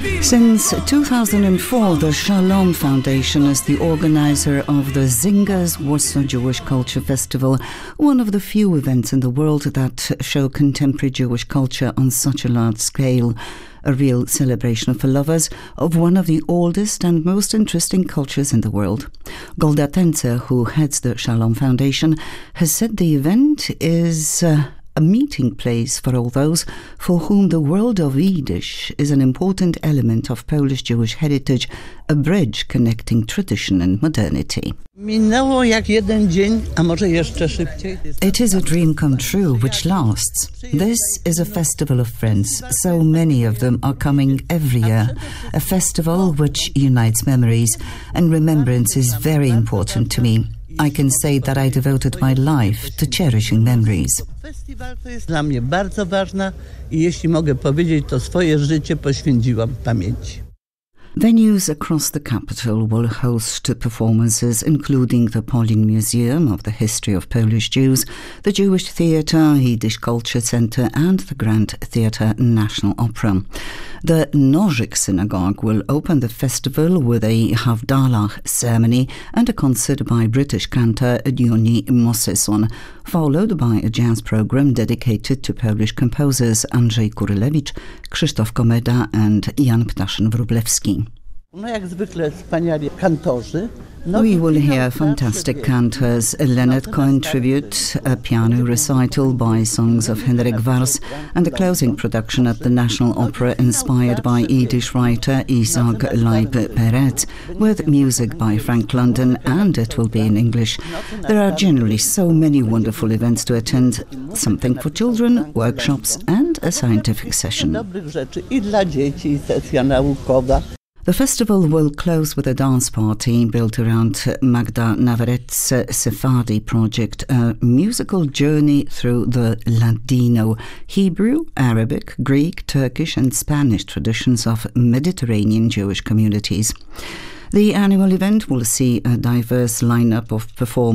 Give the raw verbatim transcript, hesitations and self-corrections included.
Since two thousand four, the Shalom Foundation is the organizer of the Zingers Warsaw Jewish Culture Festival, one of the few events in the world that show contemporary Jewish culture on such a large scale. A real celebration for lovers of one of the oldest and most interesting cultures in the world. Golda Tenzer, who heads the Shalom Foundation, has said the event is uh, a meeting place for all those for whom the world of Yiddish is an important element of Polish Jewish heritage, a bridge connecting tradition and modernity. It is a dream come true which lasts. This is a festival of friends. So many of them are coming every year. A festival which unites memories, and remembrance is very important to me. I can say that I devoted my life to cherishing memories. Festiwal to jest dla mnie bardzo ważna i jeśli mogę powiedzieć, to swoje życie poświęciłam pamięci. Venues across the capital will host performances including the Polin Museum of the History of Polish Jews, the Jewish Theatre, Yiddish Culture Centre and the Grand Theatre National Opera. The Nożyk Synagogue will open the festival with a Havdalah ceremony and a concert by British cantor Yoni Moseson, followed by a jazz program dedicated to Polish composers Andrzej Kurylewicz, Krzysztof Komeda and Jan Ptaszyn-Wróblewski. We will hear fantastic cantors, Leonard Cohen tribute, a piano recital by songs of Henryk Wars, and a closing production at the National Opera inspired by Yiddish writer Isaac Leib-Peretz, with music by Frank London, and it will be in English. There are generally so many wonderful events to attend, something for children, workshops and a scientific session. The festival will close with a dance party built around Magda Nawaret's Sephardi project, a musical journey through the Ladino, Hebrew, Arabic, Greek, Turkish and Spanish traditions of Mediterranean Jewish communities. The annual event will see a diverse lineup of performers